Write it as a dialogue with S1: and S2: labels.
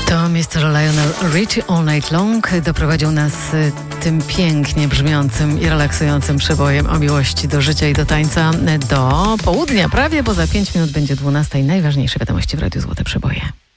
S1: To Mr. Lionel Richie All Night Long doprowadził nas tym pięknie brzmiącym i relaksującym przebojem o miłości do życia i do tańca do południa prawie, bo za 5 minut będzie 12. Najważniejsze wiadomości w Radiu Złote Przeboje.